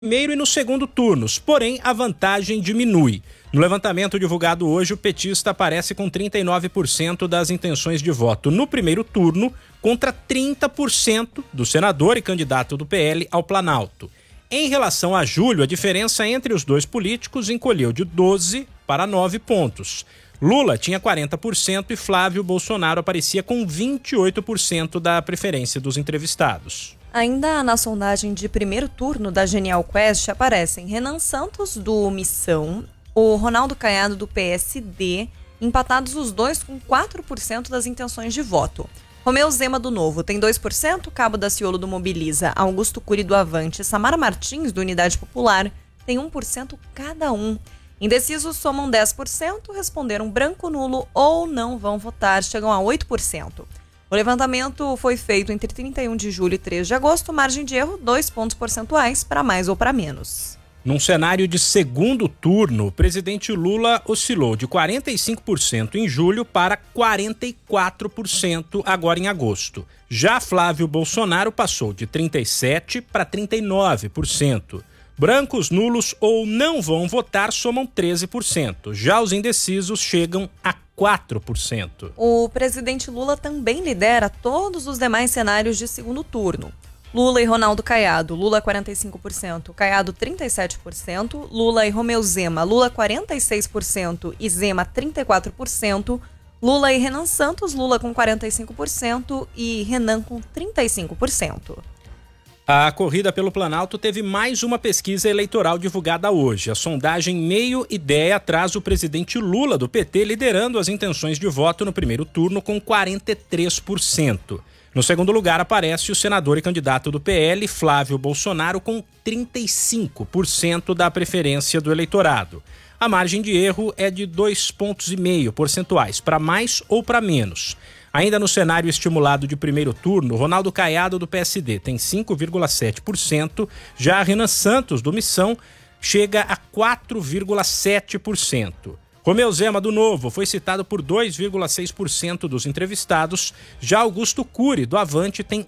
primeiro e no segundo turnos, porém a vantagem diminui. No levantamento divulgado hoje, o petista aparece com 39% das intenções de voto no primeiro turno, contra 30% do senador e candidato do PL ao Planalto. Em relação a julho, a diferença entre os dois políticos encolheu de 12 para 9 pontos. Lula tinha 40% e Flávio Bolsonaro aparecia com 28% da preferência dos entrevistados. Ainda na sondagem de primeiro turno da Genial Quest aparecem Renan Santos, do Missão, o Ronaldo Caiado, do PSD, empatados os dois com 4% das intenções de voto. Romeu Zema, do Novo, tem 2%, Cabo Daciolo, do Mobiliza, Augusto Cury, do Avante, Samara Martins, do Unidade Popular, tem 1% cada um. Indecisos somam 10%, responderam branco, nulo ou não vão votar, chegam a 8%. O levantamento foi feito entre 31 de julho e 3 de agosto, margem de erro 2 pontos percentuais para mais ou para menos. Num cenário de segundo turno, o presidente Lula oscilou de 45% em julho para 44% agora em agosto. Já Flávio Bolsonaro passou de 37% para 39%. Brancos, nulos ou não vão votar somam 13%. Já os indecisos chegam a 4%. O presidente Lula também lidera todos os demais cenários de segundo turno. Lula e Ronaldo Caiado, Lula 45%, Caiado 37%, Lula e Romeu Zema, Lula 46% e Zema 34%, Lula e Renan Santos, Lula com 45% e Renan com 35%. A corrida pelo Planalto teve mais uma pesquisa eleitoral divulgada hoje. A sondagem Meio Ideia traz o presidente Lula, do PT, liderando as intenções de voto no primeiro turno com 43%. No segundo lugar aparece o senador e candidato do PL, Flávio Bolsonaro, com 35% da preferência do eleitorado. A margem de erro é de 2,5 pontos percentuais, para mais ou para menos. Ainda no cenário estimulado de primeiro turno, Ronaldo Caiado, do PSD, tem 5,7%, já Renan Santos, do Missão, chega a 4,7%. Romeu Zema, do Novo, foi citado por 2,6% dos entrevistados, já Augusto Cury, do Avante, tem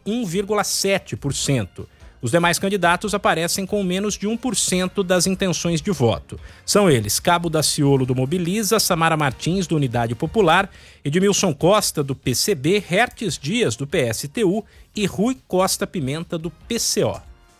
1,7%. Os demais candidatos aparecem com menos de 1% das intenções de voto. São eles Cabo Daciolo, do Mobiliza, Samara Martins, do Unidade Popular, Edmilson Costa, do PCB, Hertes Dias, do PSTU e Rui Costa Pimenta, do PCO.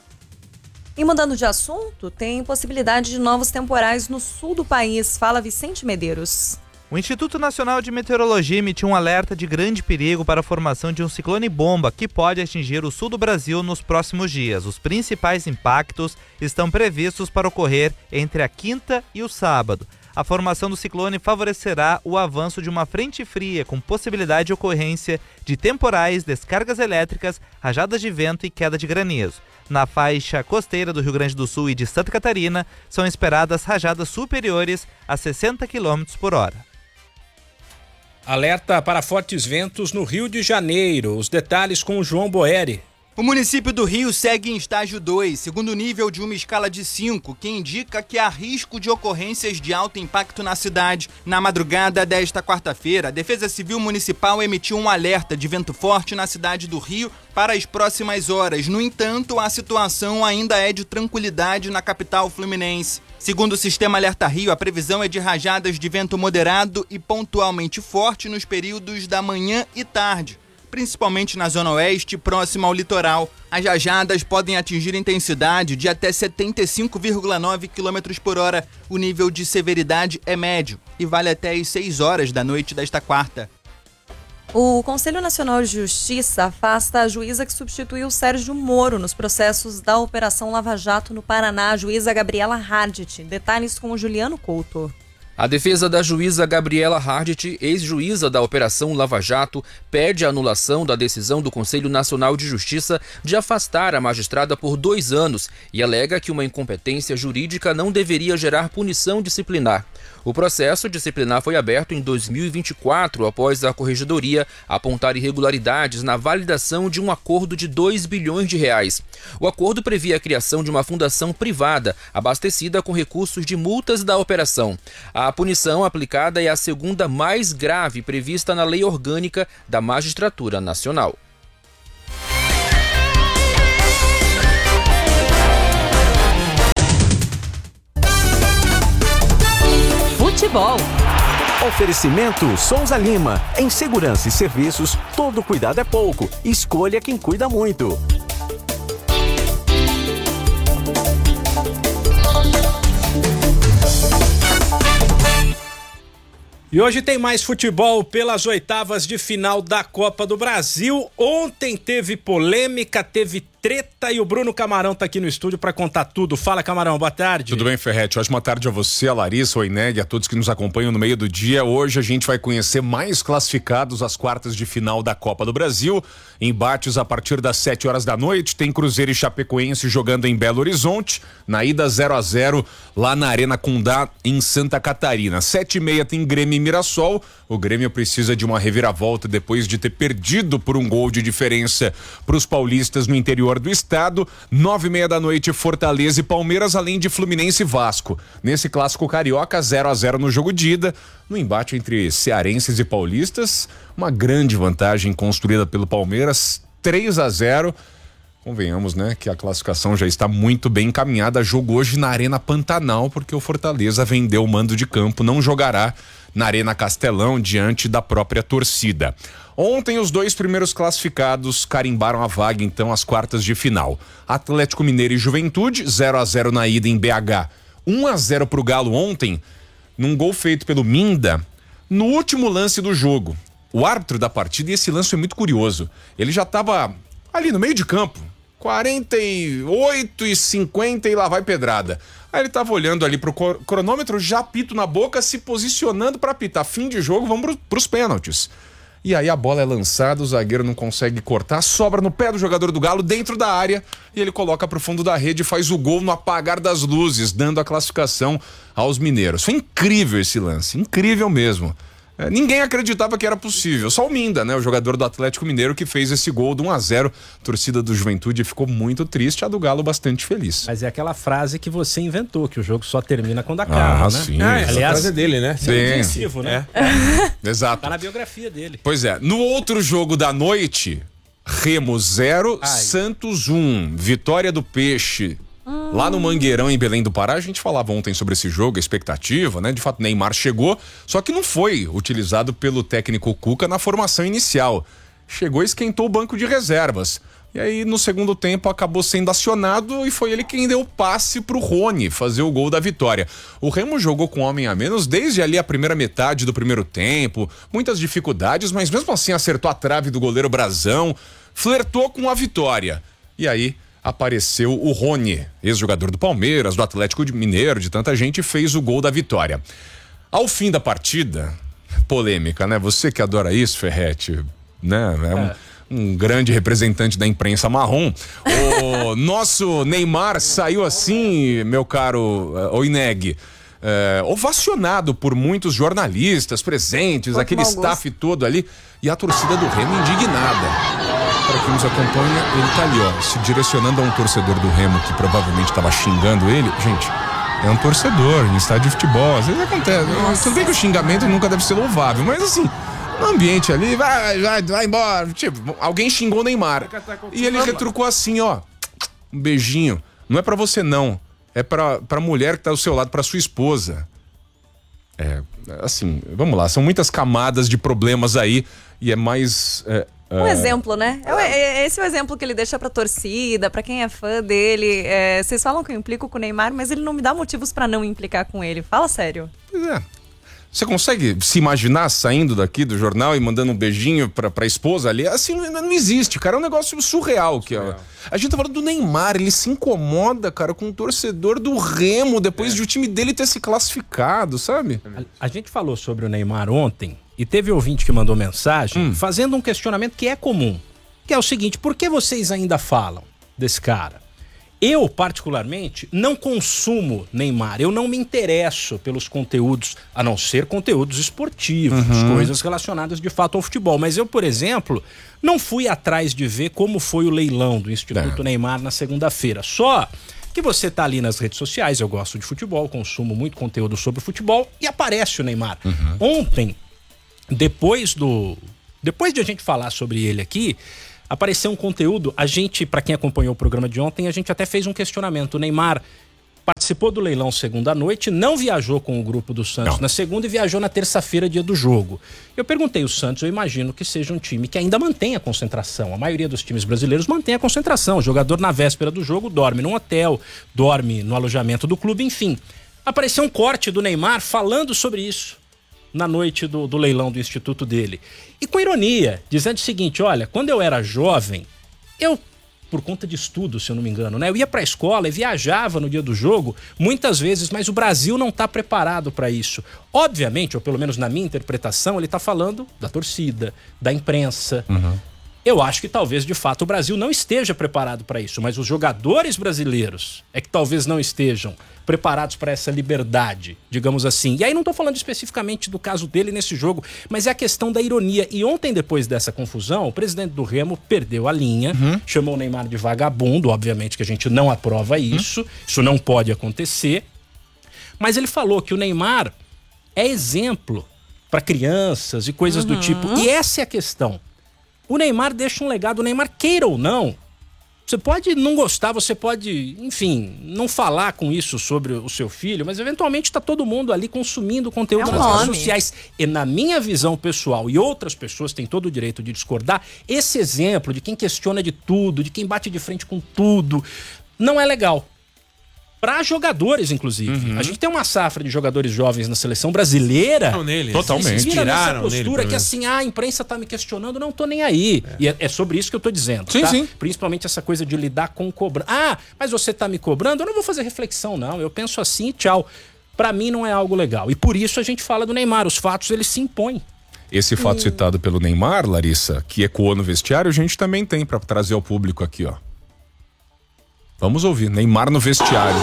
E mudando de assunto, tem possibilidade de novos temporais no sul do país. Fala Vicente Medeiros. O Instituto Nacional de Meteorologia emitiu um alerta de grande perigo para a formação de um ciclone-bomba que pode atingir o sul do Brasil nos próximos dias. Os principais impactos estão previstos para ocorrer entre a quinta e o sábado. A formação do ciclone favorecerá o avanço de uma frente fria com possibilidade de ocorrência de temporais, descargas elétricas, rajadas de vento e queda de granizo. Na faixa costeira do Rio Grande do Sul e de Santa Catarina, são esperadas rajadas superiores a 60 km por hora. Alerta para fortes ventos no Rio de Janeiro. Os detalhes com o João Boeri. O município do Rio segue em estágio 2, segundo nível de uma escala de 5, que indica que há risco de ocorrências de alto impacto na cidade. Na madrugada desta quarta-feira, a Defesa Civil Municipal emitiu um alerta de vento forte na cidade do Rio para as próximas horas. No entanto, a situação ainda é de tranquilidade na capital fluminense. Segundo o Sistema Alerta Rio, a previsão é de rajadas de vento moderado e pontualmente forte nos períodos da manhã e tarde, principalmente na zona oeste, próxima ao litoral. As rajadas podem atingir intensidade de até 75,9 km por hora. O nível de severidade é médio e vale até às 6 horas da noite desta quarta. O Conselho Nacional de Justiça afasta a juíza que substituiu Sérgio Moro nos processos da Operação Lava Jato no Paraná, a juíza Gabriela Hardt. Detalhes com o Juliano Couto. A defesa da juíza Gabriela Hardt, ex-juíza da Operação Lava Jato, pede a anulação da decisão do Conselho Nacional de Justiça de afastar a magistrada por 2 anos e alega que uma incompetência jurídica não deveria gerar punição disciplinar. O processo disciplinar foi aberto em 2024, após a Corregedoria apontar irregularidades na validação de um acordo de R$2 bilhões. O acordo previa a criação de uma fundação privada, abastecida com recursos de multas da operação. A punição aplicada é a segunda mais grave prevista na Lei Orgânica da Magistratura Nacional. futebol. Oferecimento Souza Lima. Em segurança e serviços, todo cuidado é pouco. Escolha quem cuida muito. E hoje tem mais futebol pelas oitavas de final da Copa do Brasil. Ontem teve polêmica, teve treta e o Bruno Camarão tá aqui no estúdio para contar tudo. Fala, Camarão, boa tarde. Tudo bem, Ferretti? Ótima tarde a você, a Larissa, o Ineg, a todos que nos acompanham no meio do dia. Hoje a gente vai conhecer mais classificados às quartas de final da Copa do Brasil. Embates a partir das 7 horas da noite. Tem Cruzeiro e Chapecoense jogando em Belo Horizonte. Na ida 0-0 lá na Arena Condá, em Santa Catarina. 7h30 tem Grêmio e Mirassol. O Grêmio precisa de uma reviravolta depois de ter perdido por um gol de diferença para os paulistas no interior do estado. 9h30 da noite, Fortaleza e Palmeiras, além de Fluminense e Vasco. Nesse clássico carioca, 0-0 no jogo de ida. No embate entre cearenses e paulistas, uma grande vantagem construída pelo Palmeiras, 3-0. Convenhamos, né, que a classificação já está muito bem encaminhada. Jogo hoje na Arena Pantanal, porque o Fortaleza vendeu o mando de campo, não jogará na Arena Castelão diante da própria torcida. Ontem os dois primeiros classificados carimbaram a vaga então às quartas de final. Atlético Mineiro e Juventude, 0-0 na ida em BH, 1-0 pro Galo ontem, num gol feito pelo Minda, no último lance do jogo. O árbitro da partida, e esse lance foi muito curioso, ele já estava ali no meio de campo, 48:50 e lá vai pedrada. Aí ele tava olhando ali pro cronômetro, já apito na boca, se posicionando para apitar. Fim de jogo, vamos pros pênaltis. E aí a bola é lançada, o zagueiro não consegue cortar, sobra no pé do jogador do Galo, dentro da área, e ele coloca pro fundo da rede e faz o gol no apagar das luzes, dando a classificação aos mineiros. Foi incrível esse lance, incrível mesmo. Ninguém acreditava que era possível, só o Minda, né, o jogador do Atlético Mineiro, que fez esse gol do 1-0. A torcida do Juventude ficou muito triste, a do Galo bastante feliz. Mas é aquela frase que você inventou, que o jogo só termina quando acaba, né? Sim. Aliás, a frase é dele, né? Defensivo, né? Exato. Tá na biografia dele. Pois é, no outro jogo da noite, Remo 0, Santos 1, vitória do Peixe. Lá no Mangueirão, em Belém do Pará, a gente falava ontem sobre esse jogo, a expectativa, né? De fato, Neymar chegou, só que não foi utilizado pelo técnico Cuca na formação inicial. Chegou e esquentou o banco de reservas. E aí, no segundo tempo, acabou sendo acionado e foi ele quem deu o passe pro Rony fazer o gol da vitória. O Remo jogou com homem a menos desde ali a primeira metade do primeiro tempo, muitas dificuldades, mas mesmo assim acertou a trave do goleiro Brazão, flertou com a vitória. E aí apareceu o Rony, ex-jogador do Palmeiras, do Atlético Mineiro, de tanta gente, fez o gol da vitória. Ao fim da partida, polêmica, né? Você que adora isso, Ferretti, né? Um grande representante da imprensa marrom. O nosso Neymar saiu assim, meu caro Oineg, ovacionado por muitos jornalistas presentes, aquele staff todo ali, e a torcida do Remo indignada. Para quem nos acompanha, ele tá ali, ó, se direcionando a um torcedor do Remo que provavelmente estava xingando ele. Gente, é um torcedor em estádio de futebol, às vezes acontece. Tudo bem que o xingamento nunca deve ser louvável, mas assim, no ambiente ali, vai embora. Tipo, alguém xingou o Neymar. E ele retrucou assim, ó, um beijinho. Não é pra você não, é pra mulher que tá do seu lado, pra sua esposa. Assim, vamos lá, são muitas camadas de problemas aí e é mais... Um exemplo, né? Esse é o exemplo que ele deixa pra torcida, pra quem é fã dele. Vocês falam que eu implico com o Neymar, mas ele não me dá motivos pra não implicar com ele. Fala sério. Pois é. Você consegue se imaginar saindo daqui do jornal e mandando um beijinho pra esposa ali? Assim, não existe, cara. É um negócio surreal. A gente tá falando do Neymar, ele se incomoda, cara, com o torcedor do Remo depois de o time dele ter se classificado, sabe? A gente falou sobre o Neymar ontem e teve ouvinte que mandou mensagem fazendo um questionamento que é comum, que é o seguinte: por que vocês ainda falam desse cara? Eu, particularmente, não consumo Neymar, eu não me interesso pelos conteúdos, a não ser conteúdos esportivos, coisas relacionadas de fato ao futebol. Mas eu, por exemplo, não fui atrás de ver como foi o leilão do Instituto Neymar na segunda-feira. Só que você tá ali nas redes sociais, eu gosto de futebol, consumo muito conteúdo sobre futebol e aparece o Neymar. Ontem, depois de a gente falar sobre ele aqui, apareceu um conteúdo, a gente, para quem acompanhou o programa de ontem, a gente até fez um questionamento. O Neymar participou do leilão segunda noite, não viajou com o grupo do Santos na segunda e viajou na terça-feira, dia do jogo. Eu perguntei, o Santos, eu imagino que seja um time que ainda mantém a concentração. A maioria dos times brasileiros mantém a concentração. O jogador, na véspera do jogo, dorme num hotel, dorme no alojamento do clube, enfim. Apareceu um corte do Neymar falando sobre isso na noite do leilão do instituto dele. E com ironia, dizendo o seguinte, olha, quando eu era jovem, eu, por conta de estudo, se eu não me engano, né? Eu ia para a escola e viajava no dia do jogo, muitas vezes, mas o Brasil não está preparado para isso. Obviamente, ou pelo menos na minha interpretação, ele está falando da torcida, da imprensa. Eu acho que talvez, de fato, o Brasil não esteja preparado para isso, mas os jogadores brasileiros é que talvez não estejam preparados para essa liberdade, digamos assim. E aí não estou falando especificamente do caso dele nesse jogo, mas é a questão da ironia. E ontem, depois dessa confusão, o presidente do Remo perdeu a linha, chamou o Neymar de vagabundo, obviamente que a gente não aprova isso, isso não pode acontecer, mas ele falou que o Neymar é exemplo para crianças e coisas do tipo. E essa é a questão. O Neymar deixa um legado, o Neymar, queira ou não, você pode não gostar, você pode, enfim, não falar com isso sobre o seu filho, mas eventualmente está todo mundo ali consumindo conteúdo nas redes sociais. E na minha visão pessoal, e outras pessoas têm todo o direito de discordar, esse exemplo de quem questiona de tudo, de quem bate de frente com tudo, não é legal. Para jogadores, inclusive. A gente tem uma safra de jogadores jovens na seleção brasileira. Totalmente. Tiraram nessa postura que assim, a imprensa tá me questionando, não tô nem aí. E é sobre isso que eu tô dizendo, tá? Sim. Principalmente essa coisa de lidar com cobrança. Ah, mas você tá me cobrando? Eu não vou fazer reflexão, não. Eu penso assim e tchau. Para mim não é algo legal. E por isso a gente fala do Neymar. Os fatos, eles se impõem. Esse fato citado pelo Neymar, Larissa, que ecoou no vestiário, a gente também tem para trazer ao público aqui, ó. Vamos ouvir, Neymar no vestiário.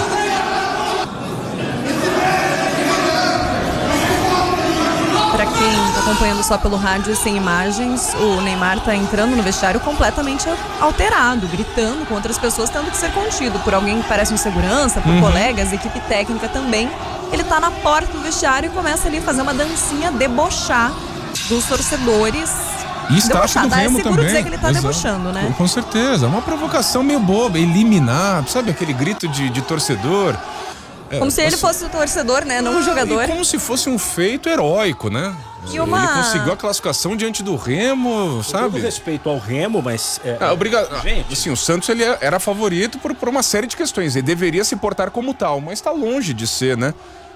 Para quem está acompanhando só pelo rádio e sem imagens, o Neymar está entrando no vestiário completamente alterado, gritando com outras pessoas, tendo que ser contido por alguém que parece um segurança, por colegas, equipe técnica também. Ele está na porta do vestiário e começa ali a fazer uma dancinha, debochar dos torcedores. E staff do Remo é seguro também. dizer que ele tá debochando, né? Com certeza, uma provocação meio boba, eliminar, sabe aquele grito de torcedor? Como se ele fosse o torcedor, né? Não o jogador. E como se fosse um feito heróico, né? Ele conseguiu a classificação diante do Remo, sabe? Com todo respeito ao Remo, mas... Obrigado. Assim, o Santos ele era favorito por uma série de questões. Ele deveria se portar como tal, mas está longe de ser, né?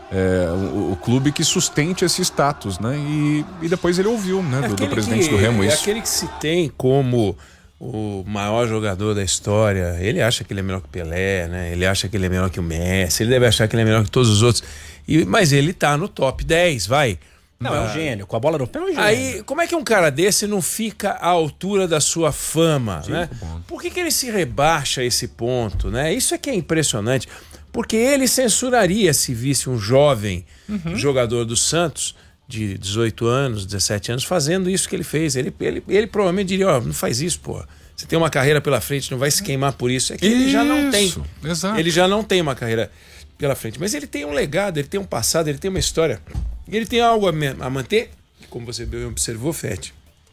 O clube que sustente esse status, né? E depois ele ouviu, né? Do presidente do Remo isso. É aquele que se tem como o maior jogador da história. Ele acha que ele é melhor que o Pelé, né? Ele acha que ele é melhor que o Messi. Ele deve achar que ele é melhor que todos os outros. Mas ele tá no top 10, vai. Não, é um gênio. Com a bola no pé é um gênio. Aí, como é que um cara desse não fica à altura da sua fama, né? Por que ele se rebaixa a esse ponto, né? Isso é que é impressionante. Porque ele censuraria se visse um jovem jogador do Santos de 18 anos, 17 anos, fazendo isso que ele fez. Ele provavelmente diria, não faz isso, pô. Você tem uma carreira pela frente, não vai se queimar por isso. É que ele já não tem. Exato. Ele já não tem uma carreira pela frente. Mas ele tem um legado, ele tem um passado, ele tem uma história. Ele tem algo a manter, como você bem observou, Fete.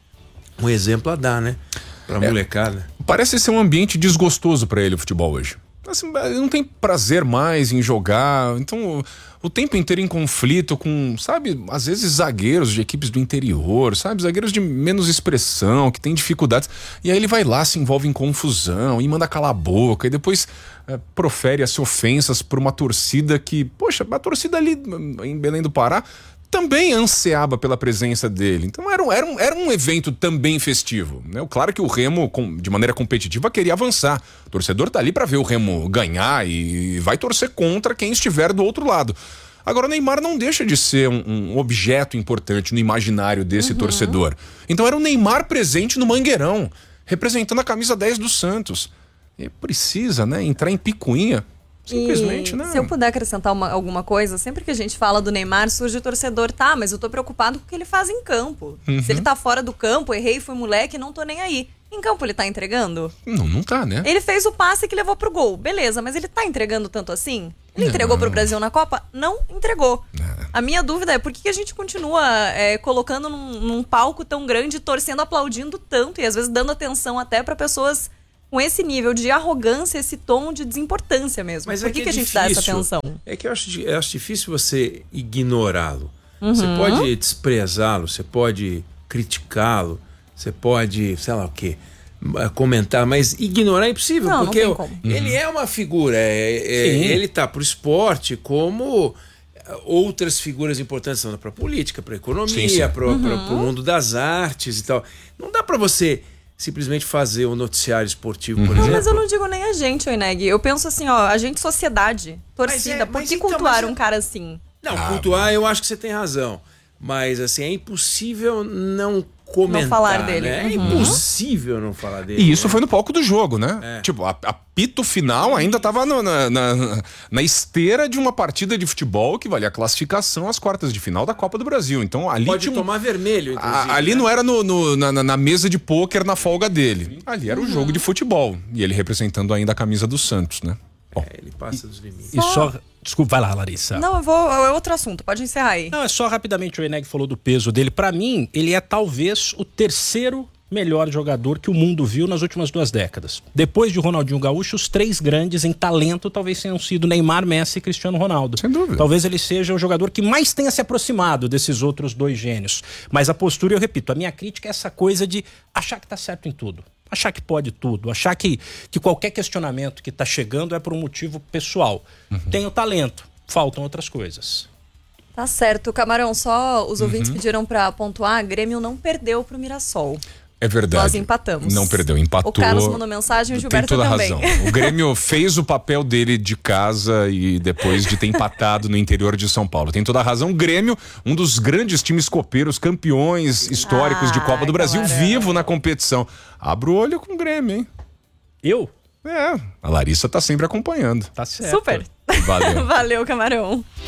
Um exemplo a dar, né? Pra molecada. Parece ser um ambiente desgostoso pra ele o futebol hoje. Assim, ele não tem prazer mais em jogar, então o tempo inteiro em conflito com, sabe, às vezes zagueiros de equipes do interior, sabe, zagueiros de menos expressão, que tem dificuldades, e aí ele vai lá, se envolve em confusão e manda calar a boca, e depois profere as ofensas por uma torcida que, poxa, a torcida ali em Belém do Pará também ansiava pela presença dele. Então era um evento também festivo, né? Claro que o Remo, de maneira competitiva, queria avançar. O torcedor tá ali para ver o Remo ganhar e vai torcer contra quem estiver do outro lado. Agora o Neymar não deixa de ser um objeto importante no imaginário desse torcedor. Então era o Neymar presente no Mangueirão, representando a camisa 10 do Santos. E precisa, né, entrar em picuinha. Simplesmente, né? Se eu puder acrescentar alguma coisa, sempre que a gente fala do Neymar, surge o torcedor, tá, mas eu tô preocupado com o que ele faz em campo. Se ele tá fora do campo, errei, fui moleque, não tô nem aí. Em campo ele tá entregando? Não tá, né? Ele fez o passe que levou pro gol, beleza, mas ele tá entregando tanto assim? Ele entregou pro Brasil na Copa? Não entregou. A minha dúvida é por que a gente continua colocando num palco tão grande, torcendo, aplaudindo tanto e às vezes dando atenção até pra pessoas com esse nível de arrogância, esse tom de desimportância mesmo. Mas por que a gente dá essa atenção? É que eu acho difícil você ignorá-lo. Você pode desprezá-lo, você pode criticá-lo, você pode, sei lá o quê, comentar, mas ignorar é impossível, Não, porque não tem como. ele é uma figura, ele tá pro esporte como outras figuras importantes para a política, para a economia, para o mundo das artes e tal. Não dá para você simplesmente fazer um noticiário esportivo, por exemplo. Mas eu não digo nem a gente, Oineg. Eu penso assim, ó, a gente, sociedade, torcida. Por que cultuar um cara assim? Não, cultuar eu acho que você tem razão. Mas assim, é impossível não comentar, não falar dele. Né? É impossível não falar dele. E isso foi no palco do jogo, né? Tipo, apito final ainda tava na esteira de uma partida de futebol que valia a classificação às quartas de final da Copa do Brasil. Então ali pode tomar vermelho, inclusive. Ali não era na mesa de pôquer na folga dele. Ali era o jogo de futebol. E ele representando ainda a camisa do Santos, né? Bom. Ele passa dos limites. E só... Desculpa, vai lá, Larissa. Não, é outro assunto, pode encerrar aí. Não, é só rapidamente, o Eneg falou do peso dele. Pra mim, ele é talvez o terceiro melhor jogador que o mundo viu nas últimas 2 décadas. Depois de Ronaldinho Gaúcho, os 3 grandes em talento talvez tenham sido Neymar, Messi e Cristiano Ronaldo. Sem dúvida. Talvez ele seja o jogador que mais tenha se aproximado desses outros 2 gênios. Mas a postura, eu repito, a minha crítica é essa coisa de achar que tá certo em tudo. Achar que pode tudo, achar que qualquer questionamento que está chegando é por um motivo pessoal. Tem o talento, faltam outras coisas. Tá certo, Camarão, só os ouvintes pediram pra pontuar, Grêmio não perdeu pro Mirassol. É verdade. Nós empatamos. Não perdeu, empatou. O Carlos mandou mensagem, o Gilberto tem toda também. a razão. O Grêmio fez o papel dele de casa e depois de ter empatado no interior de São Paulo. Tem toda a razão. O Grêmio, um dos grandes times copeiros, campeões históricos de Copa do Brasil, vivo na competição. Abra o olho com o Grêmio, hein? Eu? A Larissa tá sempre acompanhando. Tá certo. Super. Valeu. Valeu, Camarão.